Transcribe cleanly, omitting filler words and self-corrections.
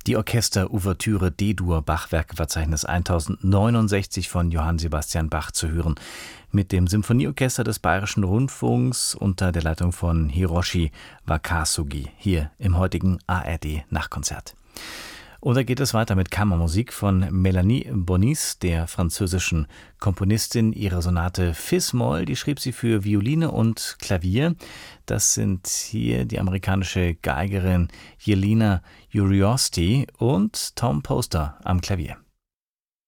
Die Orchester-Ouvertüre D-Dur Bachwerkeverzeichnis 1069 von Johann Sebastian Bach zu hören. Mit dem Symphonieorchester des Bayerischen Rundfunks unter der Leitung von Hiroshi Wakasugi hier im heutigen ARD-Nachtkonzert. Und da geht es weiter mit Kammermusik von Mélanie Bonis, der französischen Komponistin. Ihre Sonate Fis-Moll, die schrieb sie für Violine und Klavier. Das sind hier die amerikanische Geigerin Jelena Uriosti und Tom Poster am Klavier.